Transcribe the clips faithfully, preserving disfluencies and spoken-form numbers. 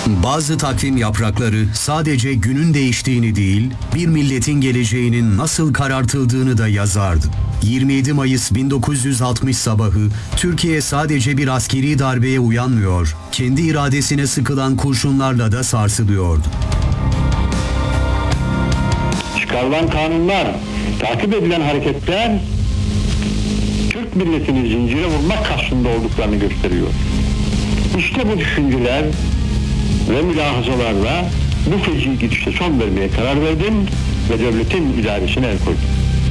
Bazı takvim yaprakları sadece günün değiştiğini değil, bir milletin geleceğinin nasıl karartıldığını da yazardı. yirmi yedi Mayıs bin dokuz yüz altmış sabahı Türkiye sadece bir askeri darbeye uyanmıyor, kendi iradesine sıkılan kurşunlarla da sarsılıyordu. Çıkarılan kanunlar, takip edilen hareketler Türk milletini zincire vurmak kastında olduklarını gösteriyor. İşte bu düşünceler ve mülahazalarla bu feci gidişe son vermeye karar verdim ve devletin idaresine el koydum.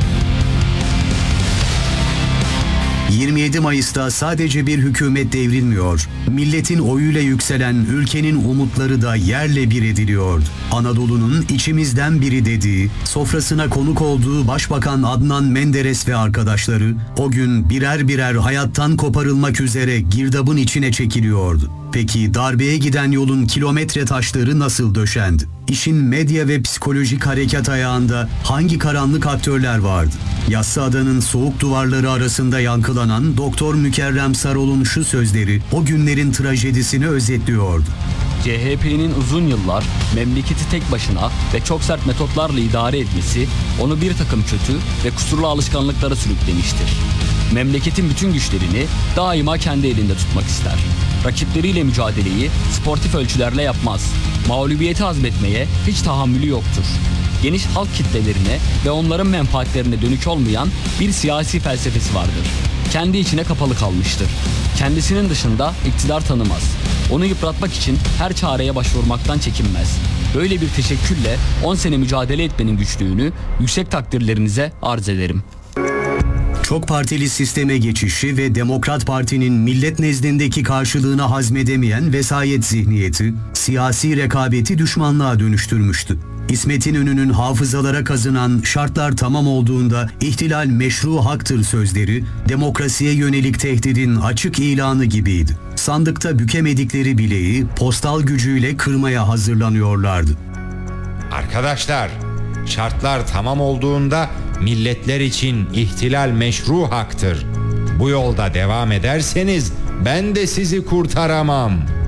yirmi yedi Mayıs'ta sadece bir hükümet devrilmiyor, milletin oyuyla yükselen ülkenin umutları da yerle bir ediliyordu. Anadolu'nun içimizden biri dediği, sofrasına konuk olduğu Başbakan Adnan Menderes ve arkadaşları o gün birer birer hayattan koparılmak üzere girdabın içine çekiliyordu. Peki darbeye giden yolun kilometre taşları nasıl döşendi? İşin medya ve psikolojik harekat ayağında hangi karanlık aktörler vardı? Yassıada'nın soğuk duvarları arasında yankılanan Doktor Mükerrem Sarol'un şu sözleri o günlerin trajedisini özetliyordu. C H P'nin uzun yıllar memleketi tek başına ve çok sert metotlarla idare etmesi onu bir takım kötü ve kusurlu alışkanlıklara sürüklemiştir. Memleketin bütün güçlerini daima kendi elinde tutmak ister. Rakipleriyle mücadeleyi sportif ölçülerle yapmaz. Mağlubiyeti hazmetmeye hiç tahammülü yoktur. Geniş halk kitlelerine ve onların menfaatlerine dönük olmayan bir siyasi felsefesi vardır. Kendi içine kapalı kalmıştır. Kendisinin dışında iktidar tanımaz. Onu yıpratmak için her çareye başvurmaktan çekinmez. Böyle bir teşekkürle on sene mücadele etmenin güçlüğünü yüksek takdirlerinize arz ederim. Çok partili sisteme geçişi ve Demokrat Parti'nin millet nezdindeki karşılığını hazmedemeyen vesayet zihniyeti, siyasi rekabeti düşmanlığa dönüştürmüştü. İsmet İnönü'nün hafızalara kazınan şartlar tamam olduğunda ihtilal meşru haktır sözleri, demokrasiye yönelik tehdidin açık ilanı gibiydi. Sandıkta bükemedikleri bileği postal gücüyle kırmaya hazırlanıyorlardı. Arkadaşlar, şartlar tamam olduğunda milletler için ihtilal meşru haktır. Bu yolda devam ederseniz ben de sizi kurtaramam.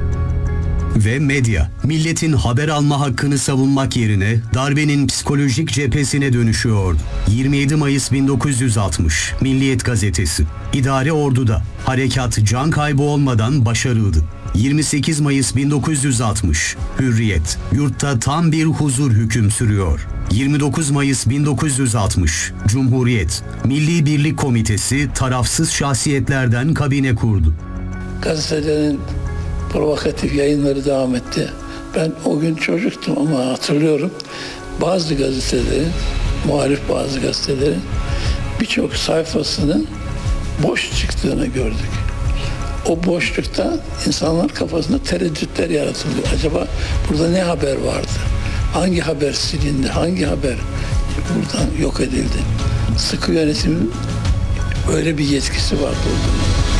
Ve medya, milletin haber alma hakkını savunmak yerine darbenin psikolojik cephesine dönüşüyordu. yirmi yedi Mayıs bin dokuz yüz altmış, Milliyet Gazetesi. İdare orduda, harekat can kaybı olmadan başarıldı. yirmi sekiz Mayıs bin dokuz yüz altmış, Hürriyet, yurtta tam bir huzur hüküm sürüyor. yirmi dokuz Mayıs bin dokuz yüz altmış, Cumhuriyet, Milli Birlik Komitesi tarafsız şahsiyetlerden kabine kurdu. Gazetelerin provokatif yayınları devam etti. Ben o gün çocuktum ama hatırlıyorum. Bazı gazetelerin, muhalif bazı gazetelerin birçok sayfasının boş çıktığını gördük. O boşlukta insanlar kafasında tereddütler yaratıldı. Acaba burada ne haber vardı? Hangi haber silindi? Hangi haber buradan yok edildi? Sıkı yönetimin böyle bir yetkisi vardı o zaman.